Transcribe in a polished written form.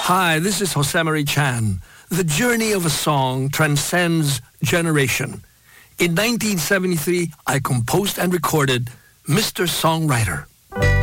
Hi, this is Josemarie Chan. The journey of a song transcends generation. In 1973, I composed and recorded Mr. Songwriter.